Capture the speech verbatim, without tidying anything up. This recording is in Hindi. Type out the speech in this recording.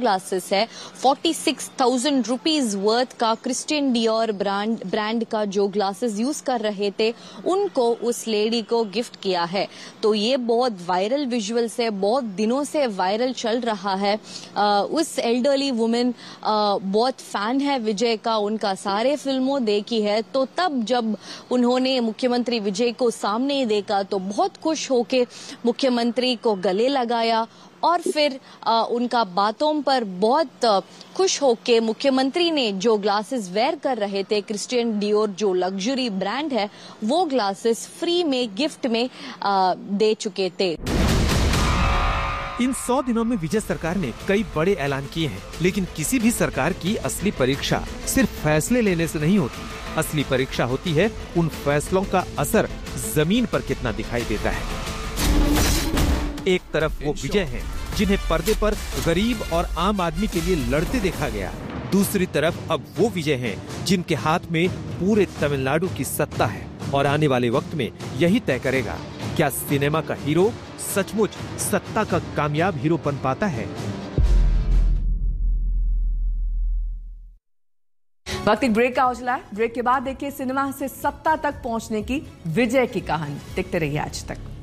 ग्लासेस है forty six thousand rupees worth का क्रिस्टियन डियोर ब्रांड ब्रांड का जो ग्लासेस यूज कर रहे थे उनको उस लेडी को गिफ्ट किया है। तो ये बहुत वायरल विजुअल्स है, बहुत दिनों से वायरल चल रहा है। आ, उस एल्डरली वुमेन बहुत फैन है विजय का, उनका सारे फिल्मों देखी है। तो तब जब उन्होंने मुख्यमंत्री विजय को सामने देखा तो बहुत खुश होके मुख्यमंत्री को गले लगाया और फिर आ, उनका बातों पर बहुत खुश होके मुख्यमंत्री ने जो ग्लासेस वेयर कर रहे थे क्रिस्टियन डियोर जो लग्जरी ब्रांड है वो ग्लासेस फ्री में गिफ्ट में आ, दे चुके थे। इन सौ दिनों में विजय सरकार ने कई बड़े ऐलान किए हैं, लेकिन किसी भी सरकार की असली परीक्षा सिर्फ फैसले लेने से नहीं होती। असली परीक्षा होती है उन फैसलों का असर जमीन पर कितना दिखाई देता है। एक तरफ वो विजय हैं जिन्हें पर्दे पर गरीब और आम आदमी के लिए लड़ते देखा गया, दूसरी तरफ अब वो विजय हैं जिनके हाथ में पूरे तमिलनाडु की सत्ता है और आने वाले वक्त में यही तय करेगा क्या सिनेमा का हीरो सचमुच सत्ता का कामयाब हीरो बन पाता है। वक्त एक ब्रेक का उछला है। ब्रेक के बाद देखिए सिनेमा से सत्ता तक पहुंचने की विजय की कहानी। देखते रहिए आज तक।